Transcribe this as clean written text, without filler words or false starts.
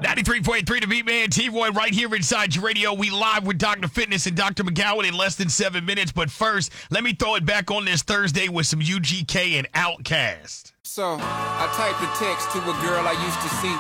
93.3 The Beat Man, T-Roy right here inside your radio. We live with Dr. Fitness and Dr. McGowan in less than 7 minutes. But first, let me throw it back on this Thursday with some UGK and Outkast. So, I typed a text to a girl I used to see